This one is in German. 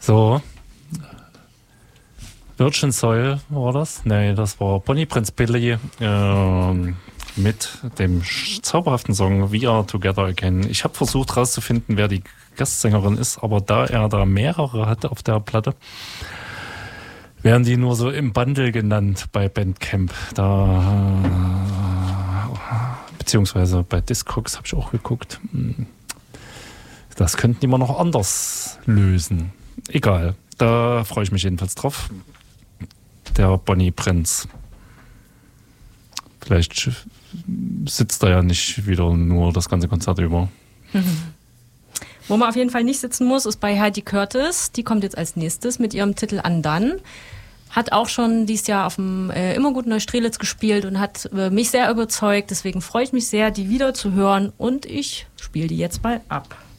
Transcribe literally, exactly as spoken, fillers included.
So. Virgin Soul war das? Nee, das war Bonnie Prince Billy äh, mit dem zauberhaften Song We Are Together Again. Ich habe versucht herauszufinden, wer die Gastsängerin ist, aber da er da mehrere hatte auf der Platte, werden die nur so im Bundle genannt bei Bandcamp. Da äh, beziehungsweise bei Discogs habe ich auch geguckt. Das könnten die mal noch anders lösen. Egal, da freue ich mich jedenfalls drauf. Der Bonnie Prince. Vielleicht sitzt er ja nicht wieder nur das ganze Konzert über. Mhm. Wo man auf jeden Fall nicht sitzen muss, ist bei Heidi Curtis. Die kommt jetzt als nächstes mit ihrem Titel Undone. Hat auch schon dieses Jahr auf dem äh, Immergut Neustrelitz gespielt und hat äh, mich sehr überzeugt. Deswegen freue ich mich sehr, die wieder zu hören. Und ich spiele die jetzt mal ab.